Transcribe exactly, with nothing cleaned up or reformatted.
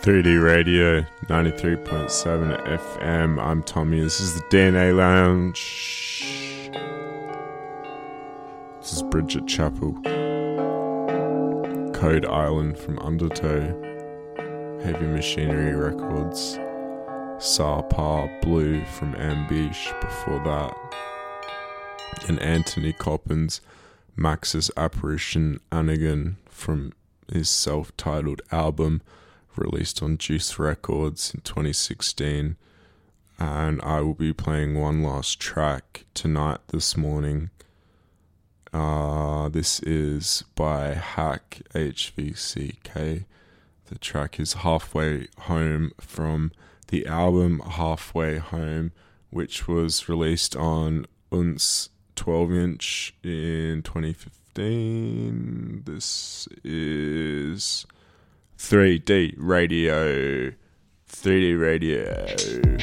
three D Radio, ninety-three point seven F M. I'm Tommy. This is the D N A Lounge. This is Bridget Chapel. Code Island from Undertow. Heavy Machinery Records. Sarpar Blue from Ambish before that. And Anthony Coppens, Max's Apparition Anagon from his self-titled album released on Juice Records in twenty sixteen. And I will be playing one last track tonight this morning. Uh, this is by Hack H V C K. The track is Halfway Home from the album Halfway Home, which was released on Unz twelve inch in twenty fifteen. This is three D Radio. three D Radio.